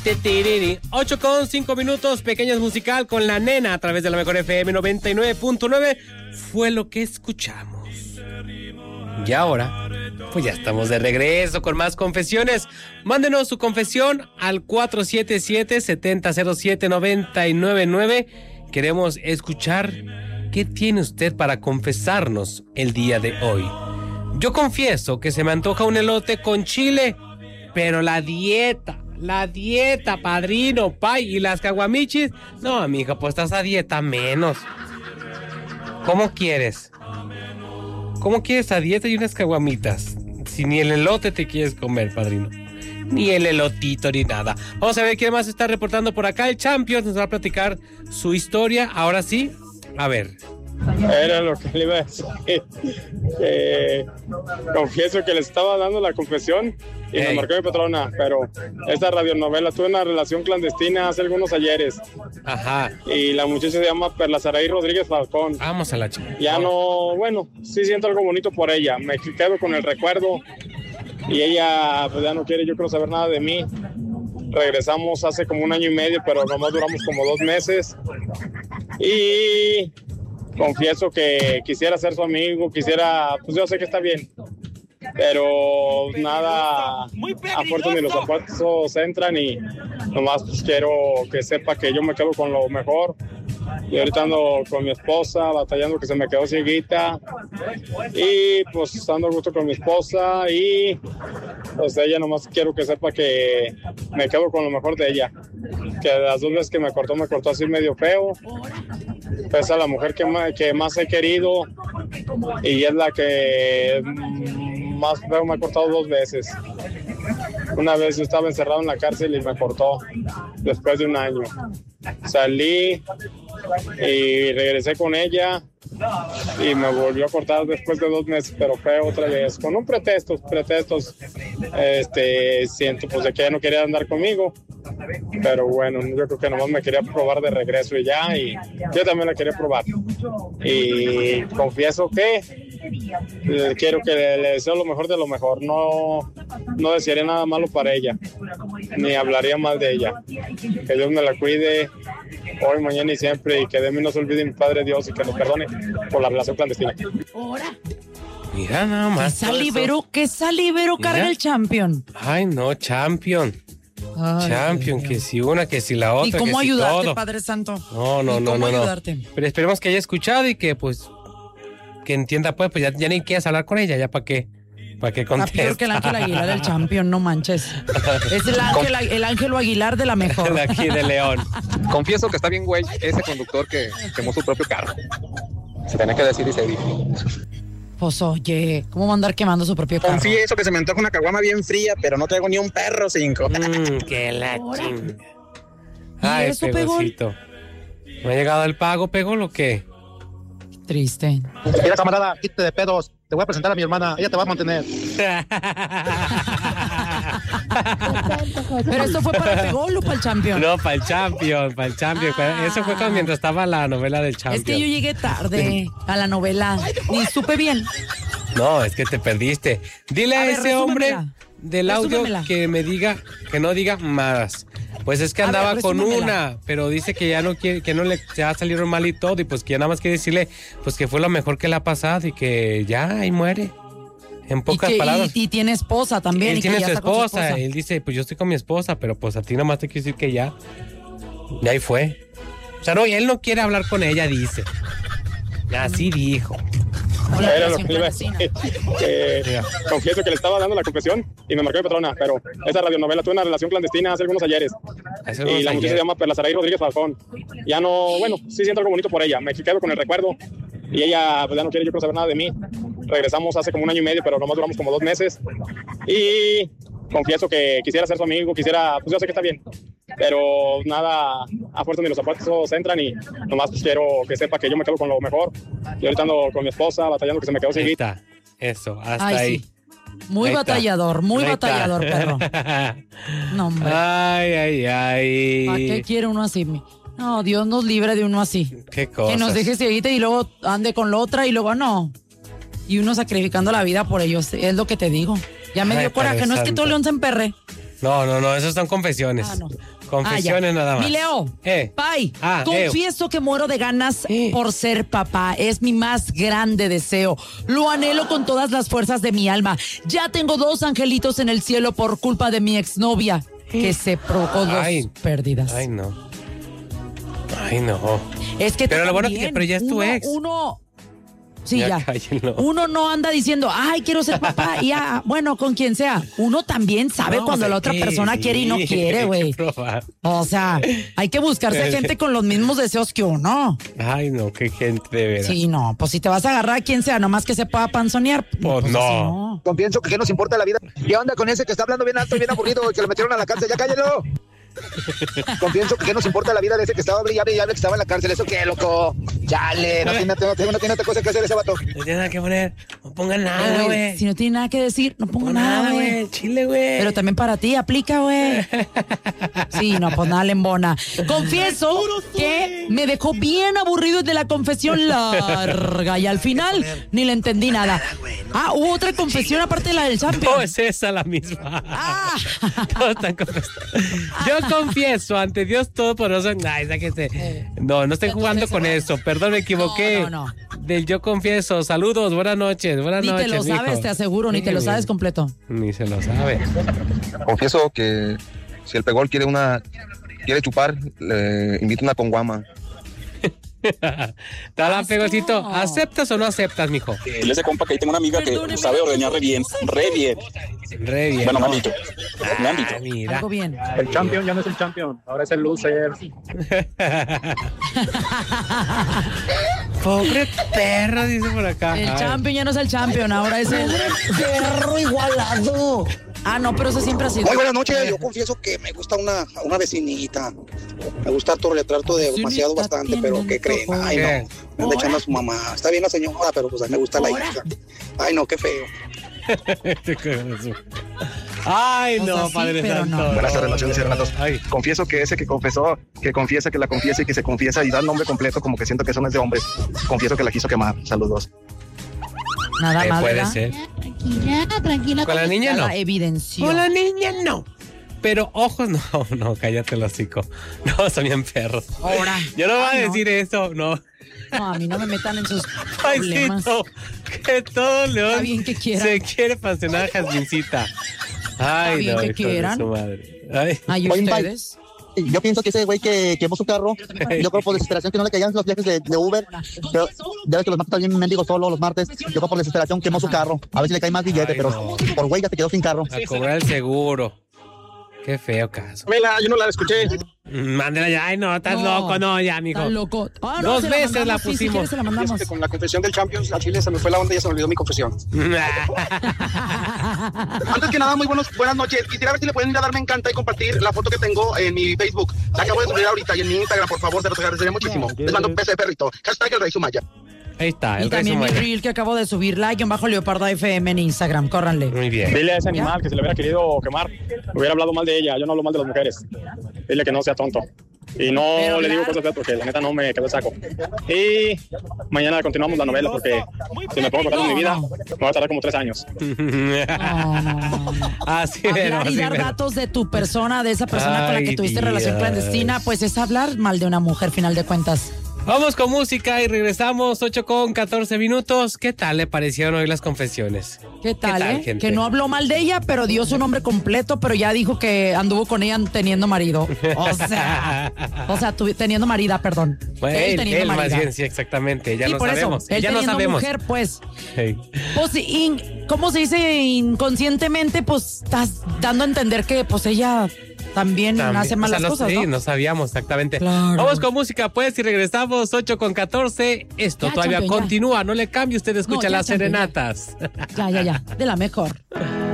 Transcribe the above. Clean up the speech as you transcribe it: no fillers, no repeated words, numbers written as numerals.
8:05, pequeños musical con La Nena a través de la mejor FM 99.9. Fue lo que escuchamos. Y ahora, pues ya estamos de regreso con más confesiones. Mándenos su confesión al 477-7007-999. Queremos escuchar qué tiene usted para confesarnos el día de hoy. Yo confieso que se me antoja un elote con chile, pero la dieta, padrino, pay, y las caguamichis, no, mija, pues estás a dieta menos. ¿Cómo quieres? ¿Cómo quieres a dieta y unas caguamitas? Si ni el elote te quieres comer, padrino. Ni el elotito, ni nada. Vamos a ver quién más está reportando por acá. El Champions nos va a platicar su historia. Ahora sí, a ver. Era lo que le iba a decir. Confieso que le estaba dando la confesión y me marcó mi patrona, pero esta radionovela, tuve una relación clandestina hace algunos ayeres. Ajá. Y la muchacha se llama Perla Saraí Rodríguez Falcón. Vamos a la chica. Ya no, bueno, sí siento algo bonito por ella. Me quedo con el recuerdo y ella pues ya no quiere, yo creo, saber nada de mí. Regresamos hace como 1 año y medio, pero nomás duramos como 2 meses. Y confieso que quisiera ser su amigo, quisiera, pues yo sé que está bien, pero nada, a fuerza ni los zapatos entran y nomás pues quiero que sepa que yo me quedo con lo mejor. Y ahorita ando con mi esposa, batallando que se me quedó cieguita y pues ando a gusto con mi esposa y pues ella nomás quiero que sepa que me quedo con lo mejor de ella, que las 2 veces que me cortó así medio feo. Es a la mujer que más he querido y es la que más feo me ha cortado 2 veces. Una vez yo estaba encerrado en la cárcel y me cortó después de 1 año. Salí y regresé con ella y me volvió a cortar después de 2 meses, pero fue otra vez con un pretextos, siento pues de que ella no quería andar conmigo, pero bueno, yo creo que nomás me quería probar de regreso y ya, y yo también la quería probar y confieso que quiero que le deseo lo mejor de lo mejor, no desearía nada malo para ella, ni hablaría mal de ella. Que Dios me la cuide hoy, mañana y siempre, y que de mí no se olvide mi Padre Dios y que nos perdone por la relación clandestina. Mira nada más. ¿Qué salivero carga el Champion? Ay, no, Champion. Ay, Champion, que si una, que si la otra. ¿Y cómo que ayudarte, si todo. Padre Santo? No. Ayudarte? Pero esperemos que haya escuchado y que pues que entienda pues ya ni quieras hablar con ella, ya para qué contesta. Peor que el Ángel Aguilar del Champion, no manches. Es el Ángelo Aguilar de la mejor. De aquí de León. Confieso que está bien, güey, ese conductor que quemó su propio carro. Se tenía que decir y se dijo. Pues oye, ¿cómo va a andar quemando su propio carro? Confieso que se me antoja una caguama bien fría, pero no traigo ni un perro 5. Que la ching. Ay, eso, Pegosito. ¿No ha llegado el pago, Pegol, o qué? Triste. Mira, camarada, quítate de pedos. Te voy a presentar a mi hermana. Ella te va a mantener. Pero esto fue para Pegol o para el Champion. No, para el Champion. Eso fue mientras estaba la novela del Champion. Es que yo llegué tarde a la novela. Ni supe bien. No, es que te perdiste. Dile a ese hombre del audio que no diga más. Pues es que andaba con una, pero dice que ya no quiere, que no le ya salieron mal y todo, y pues que ya nada más quiere decirle pues que fue lo mejor que le ha pasado y que ya ahí muere. En pocas palabras. Y tiene esposa también. Él tiene su esposa. Él dice, pues yo estoy con mi esposa, pero pues a ti nada más te quiero decir que ya ahí fue. O sea, no, él no quiere hablar con ella, dice. Así dijo. Era lo que le iba a decir. Confieso que le estaba dando la confesión y me marcó mi patrona, pero esa radionovela, tuve una relación clandestina hace algunos ayeres. Y la muchacha se llama Perla Saraí Rodríguez Falcón. Ya no, bueno, sí siento algo bonito por ella. Me quedo con el recuerdo y ella pues ya no quiere, yo creo, saber nada de mí. Regresamos hace como 1 año y medio, pero nomás duramos como 2 meses. Y confieso que quisiera ser su amigo, pues yo sé que está bien, pero nada, a fuerza ni los zapatos entran y nomás pues quiero que sepa que yo me quedo con lo mejor. Y ahorita ando con mi esposa, batallando que se me quedó cieguita. Eso, hasta ahí. Sí. Muy ahí batallador, muy batallador, perro. No, hombre. Ay. ¿Para qué quiere uno así? No, Dios nos libre de uno así. Qué cosa. Que nos deje cieguita y luego ande con la otra y luego no. Y uno sacrificando la vida por ellos, es lo que te digo. Ya me dio coraje, no es que todo León se emperre. No, esos son confesiones. No. Confesiones nada más. Mi Leo, Pai, confieso que muero de ganas por ser papá. Es mi más grande deseo. Lo anhelo con todas las fuerzas de mi alma. Ya tengo 2 angelitos en el cielo por culpa de mi exnovia, que se provocó 2 pérdidas. Ay, no. Es que pero lo bueno que pero ya es tu ex. Sí, ya. Cállenlo. Uno no anda diciendo, ay, quiero ser papá. Y ya, bueno, con quien sea. Uno también sabe cuando la otra persona quiere y no quiere, güey. O sea, hay que buscarse gente con los mismos deseos que uno. Ay, no, qué gente de veras. Sí, no, pues si te vas a agarrar a quien sea, nomás que se pueda panzonear. Pues no. Confieso que nos importa la vida. ¿Qué onda con ese que está hablando bien alto y bien aburrido que lo metieron a la cárcel? ¡Ya cállalo! Confieso que nos importa la vida de ese que estaba brillando y que estaba en la cárcel. ¿Eso qué, loco? Chale, no tiene otra cosa que hacer ese vato. No tiene nada que poner. No ponga nada, güey. Si no tiene nada que decir, no ponga nada, güey. Chile, güey. Pero también para ti, aplica, güey. Sí, no, pues nada, lembona. Confieso que me dejó bien aburrido de la confesión larga y al final ni le entendí nada. Hubo otra confesión aparte de la del Champions. No, es esa la misma. Todos están confesando. Yo confieso ante Dios Todopoderoso. Ay, sáquese. No estén jugando con eso. Perdón, me equivoqué. No. Del yo confieso. Saludos, buenas noches. Ni te lo sabes, te aseguro, ni te lo sabes completo. Ni se lo sabe. Confieso que si el pegol quiere chupar, le invito una conguama. Dale, Pegolcito, ¿aceptas o no aceptas, mijo? Dile a ese compa que ahí tengo una amiga que sabe ordeñar re bien. Bueno, me han dicho. Mira. Algo bien. El champion ya no es el champion, ahora es el loser. Pobre perro, dice por acá. El champion ya no es el champion, ahora es el perro igualado. No, pero eso siempre ha sido. Muy buenas noches, yo confieso que me gusta una vecinita. Me gusta trato de demasiado bastante, pero ¿qué creen? Ay, no, me anda echando a su mamá. Está bien la señora, pero pues a mí me gusta la hija. Ay, no, qué feo. Ay, no, Padre Santo. No. Buenas tardes, noches, hermanos. Confieso que ese que confesó, que confiesa, que la confiesa y que se confiesa y da el nombre completo, como que siento que eso no es de hombres. Confieso que la quiso quemar. Saludos. Nada más. Puede ser. Tranquila. Con la niña no. Evidenció. Con la niña no. Pero ojos no, cállate el hocico. No, son bien perros. Ahora. Yo no voy a decir eso, no. No, a mí no me metan en sus Ay, problemas. Que todo león Está bien que quieran. se quiere pasionar a Jasmincita. Ay, bien no, que hijo de quieran. su madre. Ay, ¿ustedes? Yo pienso que ese güey que quemó su carro, yo creo por desesperación que no le caían los viajes de Uber, pero ya ves que los martes también mendigo solo los martes, yo creo por desesperación quemó su carro, a ver si le cae más billete, pero por güey ya se quedó sin carro. A cobrar el seguro. Qué feo caso. Vela, yo no la escuché. Mándela ya. Ay, no, estás loco, no, ya, mijo. Estás loco. Dos veces la pusimos. Si quieres, se la mandamos. Con la confesión del Champions, a Chile se me fue la onda y ya se me olvidó mi confesión. Antes que nada, buenas noches. Quisiera ver si le pueden ir a dar me encanta y compartir la foto que tengo en mi Facebook. La acabo de subir ahorita y en mi Instagram, por favor, se los agradecería muchísimo. Les mando un beso de perrito. Hashtag el Rey Sumaya. Ahí está, Y también mi reel que acabo de subir, _Leopardo FM en Instagram, córranle. Muy bien. Dile a ese animal que se le hubiera querido quemar, hubiera hablado mal de ella. Yo no hablo mal de las mujeres. Dile que no sea tonto. Y no Pero le digo claro. cosas feas porque la neta no me quedó el saco. Y mañana continuamos la novela porque si me pongo a contar mi vida, me va a tardar como 3 años. Así Hablar y dar datos de tu persona, de esa persona con la que tuviste relación clandestina, pues es hablar mal de una mujer, final de cuentas. Vamos con música y regresamos 8:14. ¿Qué tal le parecieron hoy las confesiones? ¿Qué tal, gente? Que no habló mal de ella, pero dio su nombre completo, pero ya dijo que anduvo con ella teniendo marido. O sea, teniendo marida, perdón. Bueno, él más bien, sí, exactamente. Ya sí, no por sabemos. Eso, él ya no teniendo sabemos. mujer, pues. Hey. Pues, ¿cómo se dice? Inconscientemente, pues, estás dando a entender que, pues, ella también hace malas cosas, sí, ¿no? no sabíamos exactamente. Claro. Vamos con música, pues, y regresamos 8:14. Esto Ya, todavía champion, continúa. No le cambie, usted escucha No, ya, las champion, serenatas. Ya. De la mejor.